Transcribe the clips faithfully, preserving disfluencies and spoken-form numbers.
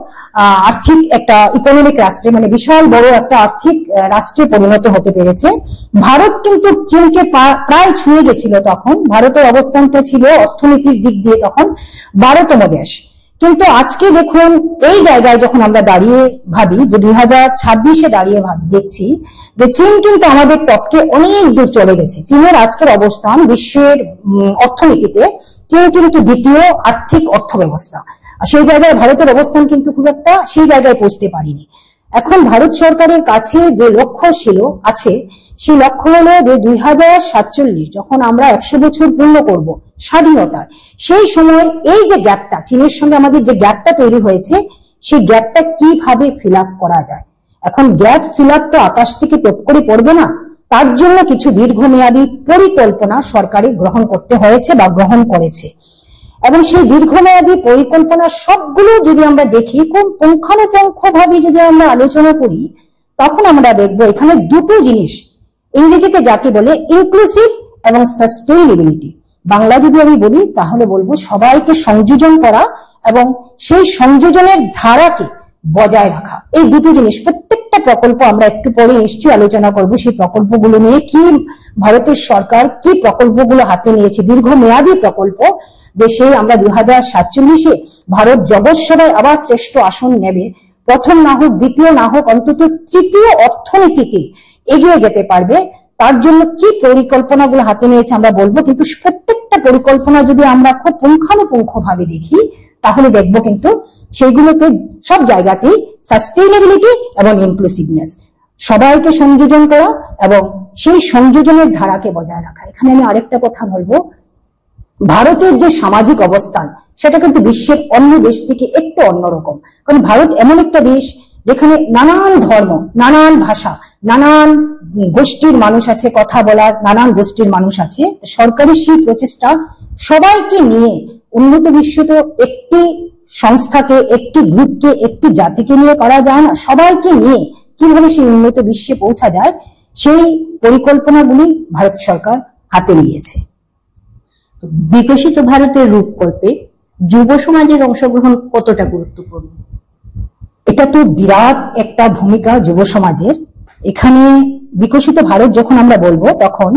আর্থিক একটা ইকোনমিক রাষ্ট্রে, মানে বিশাল বড় একটা আর্থিক রাষ্ট্রে পরিণত হতে পেরেছে। ভারত কিন্তু চীনকে প্রায় ছুঁয়ে গেছিল। তখন ভারতের অবস্থানটা ছিল অর্থনীতির দিক দিয়ে তখন বারোতম দেশ। কিন্তু আজকে দেখুন এই জায়গায় যখন আমরা দাঁড়িয়ে ভাবি যে দুই হাজার ছাব্বিশে দাঁড়িয়ে দেখছি যে চীন কিন্তু আমাদের টপকে অনেক দূর চলে গেছে। চীনের আজকের অবস্থান বিশ্বের অর্থনীতিতে চীন কিন্তু দ্বিতীয় আর্থিক অর্থ ব্যবস্থা। সেই জায়গায় ভারতের অবস্থান কিন্তু খুব একটা সেই জায়গায় পৌঁছতে পারিনি। এখন ভারত সরকারের কাছে যে লক্ষ্য ছিল আছে, সেই লক্ষ্য হলো যে দুই হাজার সাতচল্লিশ যখন আমরা একশো বছর পূর্ণ করব স্বাধীনতার, সেই সময় এই যে গ্যাপটা চীনের সঙ্গে আমাদের যে গ্যাপটা তৈরি হয়েছে, সেই গ্যাপটা কিভাবে ফিল আপ করা যায়। এখন গ্যাপ ফিল আপ তো আকাশ থেকে টপ করে পড়বে না, তার জন্য কিছু দীর্ঘমেয়াদী পরিকল্পনা সরকারে গ্রহণ করতে হয়েছে বা গ্রহণ করেছে। এবং সেই দীর্ঘমেয়াদী পরিকল্পনা সবগুলো যদি আমরা দেখি, কোন পুঙ্খানুপুঙ্খ ভাবে যদি আমরা আলোচনা করি, তখন আমরা দেখবো এখানে দুটো জিনিস, ইংরেজিতে যাকে বলে ইনক্লুসিভ এবং সাস্টেইনেবিলিটি। বাংলা যদি আমি বলি তাহলে বলবো সবাইকে সংযোজন করা এবং সেই সংযোজনের ধারাকে বজায় রাখা। এই দুটো জিনিস প্রত্যেকটা প্রকল্প আমরা একটু পরে নিশ্চয়ই আলোচনা করব। সেই প্রকল্পগুলো নিয়ে কি ভারতের সরকার কি প্রকল্পগুলো হাতে নিয়েছে, দীর্ঘমেয়াদী প্রকল্প, যে সেই আমরা দুই হাজার সাতচল্লিশে ভারত জগৎসভায় আবার শ্রেষ্ঠ আসন নেবে, প্রথম না হোক দ্বিতীয় না হোক অন্তত তৃতীয় অর্থনীতিকে এগিয়ে যেতে পারবে, তার জন্য কি পরিকল্পনাগুলো হাতে নিয়েছে আমরা বলবো। কিন্তু প্রত্যেকটা পরিকল্পনা যদি আমরা খুব পুঙ্খানুপুঙ্খ ভাবে দেখি, তাহলে দেখবো কিন্তু সেগুলোতে সব জায়গাতেই সাস্টেইনেবিলিটি এবং ইনক্লুসিভনেস, সবাইকে সংযোজন করা এবং সেই সংযোজনের ধারাকে বজায় রাখা। এখানে আমি আরেকটা কথা বলবো, ভারতের যে সামাজিক অবস্থান সেটা কিন্তু বিশ্বের অন্য দেশ থেকে একটু অন্যরকম। কারণ ভারত এমন একটা দেশ যেখানে নানান ধর্ম, নানান ভাষা, নানান গোষ্ঠীর মানুষ আছে, কথা বলার নানান গোষ্ঠীর মানুষ আছে। সরকারের সেই প্রচেষ্টা সবাইকে নিয়ে, উন্নত বিশ্ব তো একটি সংস্থাকে, একটি গ্রুপকে, একটি জাতিকে নিয়ে করা যায় না, সবাইকে নিয়ে কিভাবে সেই উন্নত বিশ্বে পৌঁছা যায়, সেই পরিকল্পনাগুলি ভারত সরকার হাতে নিয়েছে। বিকশিত ভারতের রূপকল্পে যুব সমাজের অংশগ্রহণ কতটা গুরুত্বপূর্ণ? এটা তো বিরাট একটা ভূমিকা যুব সমাজের। এখানে বিকশিত ভারত যখন আমরা বলবো, তখন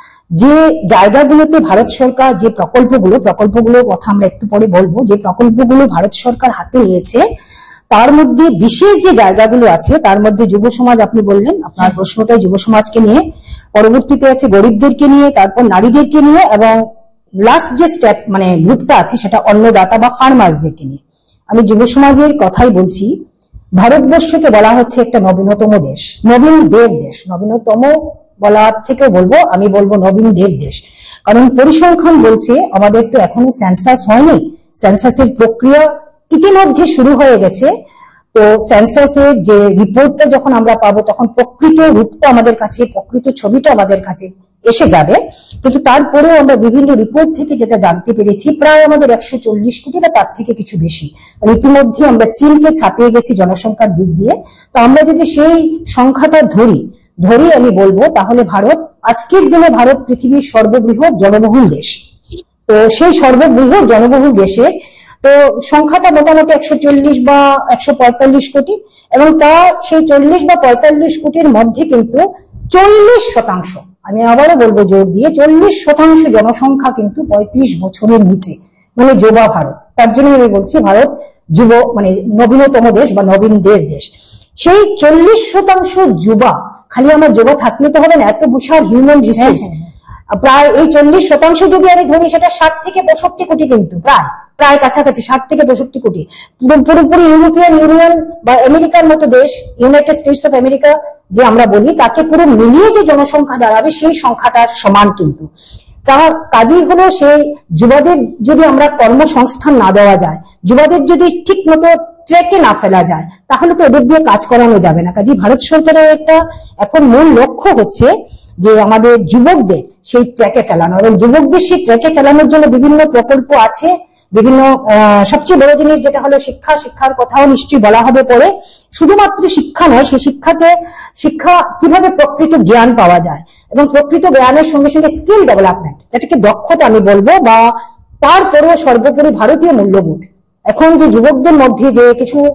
যে জায়গাগুলোতে ভারত সরকার যে প্রকল্পগুলো প্রকল্পগুলোর কথা আমরা একটু পরে বলবো, যে প্রকল্পগুলো ভারত সরকার হাতে নিয়েছে, তার মধ্যে বিশেষ যে জায়গাগুলো আছে, তার মধ্যে যুব সমাজ, আপনি বললেন আপনার প্রশ্নটাই যুব সমাজকে নিয়ে, পরবর্তীতে আছে গরিবদেরকে নিয়ে, তারপর নারীদেরকে নিয়ে, এবং লাস্ট যে স্টেপ মানে গ্রুপটা আছে সেটা অন্নদাতা বা ফার্মার্সদেরকে নিয়ে। আমি যুব সমাজের কথাই বলছি। ভারতবর্ষকে বলা হচ্ছে একটা নবীনতম দেশ, নবীনদের দেশ। নবীনতম বলার থেকেও বলবো, আমি বলবো নবীনদের দেশ। কারণ পরিসংখ্যান বলছে আমাদের তো এখনো সেন্সাস হয়নি, সেন্সাসের প্রক্রিয়া ইতিমধ্যে শুরু হয়ে গেছে। তো সেন্সাসের যে রিপোর্টটা যখন আমরা পাবো, তখন প্রকৃত রূপটা আমাদের কাছে, প্রকৃত ছবিটা আমাদের কাছে এসে যাবে। কিন্তু তারপরেও আমরা বিভিন্ন রিপোর্ট থেকে যেটা জানতে পেরেছি, প্রায় আমাদের একশো চল্লিশ কোটি বা তার থেকে কিছু বেশি। ইতিমধ্যে আমরা চীনকে ছাপিয়ে গেছি জনসংখ্যার দিক দিয়ে। তো আমরা যদি সেই সংখ্যাটা ধরি ধরি আমি বলবো, তাহলে ভারত আজকের দিনে ভারত পৃথিবীর সর্ববৃহৎ জনবহুল দেশ। তো সেই সর্ববৃহৎ জনবহুল দেশে তো সংখ্যাটা মোটামুটি একশো চল্লিশ বা একশো পঁয়তাল্লিশ কোটি, এবং তা সেই চল্লিশ বা পঁয়তাল্লিশ কোটির মধ্যে কিন্তু চল্লিশ শতাংশ, আমি আবারও বলবো জোর দিয়ে, চল্লিশ শতাংশ জনসংখ্যা কিন্তু পঁয়ত্রিশ বছরের নিচে, মানে যুবা ভারত। তার জন্য আমি বলছি ভারত যুব মানে নবীনতম দেশ বা নবীনদের দেশ। সেই চল্লিশ শতাংশ যুবা, খালি আমার যুবা থাকলে তো হবে না, এত বিশাল হিউম্যান রিসোর্স। প্রায় এই চল্লিশ শতাংশ যদি আমি ধরি, সেটা ষাট থেকে পঁয়ষট্টি কোটি, কিন্তু প্রায় প্রায় কাছাকাছি ষাট থেকে পঁয়ষট্টি কোটি। পুরোপুরি ইউরোপিয়ান ইউনিয়ন বা আমেরিকার মতো দেশ, ইউনাইটেড স্টেটস অফ আমেরিকা যে আমরা বলি, তাকে পুরো মিলিয়ে যে জনসংখ্যা দাঁড়াবে, সেই সংখ্যাটার সমান কিন্তু। তা কাজেই হলো সেই যুবাদের যদি আমরা কর্মসংস্থান না দেওয়া যায়, যুবাদের যদি ঠিক মতো ট্র্যাকে না ফেলা যায়, তাহলে তো ওদের দিয়ে কাজ করানো যাবে না। কাজেই ভারত সরকারের একটা এখন মূল লক্ষ্য হচ্ছে যে আমাদের যুবকদের সেই ট্র্যাকে ফেলানো, এবং যুবকদের সেই ট্র্যাকে ফেলানোর জন্য বিভিন্ন প্রকল্প আছে, বিভিন্ন সবচেয়ে বড় জিনিস যেটা হলো শিক্ষা। শিক্ষার কথাও নিশ্চয়ই বলা হবে পরে। শুধুমাত্র শিক্ষা নয়, সেই শিক্ষাতে শিক্ষা কিভাবে প্রকৃত জ্ঞান পাওয়া যায়, এবং প্রকৃত জ্ঞানের সঙ্গে সঙ্গে স্কিল ডেভেলপমেন্ট, যেটাকে দক্ষতা আমি বলবো, বা তারপরেও সর্বোপরি ভারতীয় মূল্যবোধ। এখন যে যুবকদের মধ্যে যে কিছু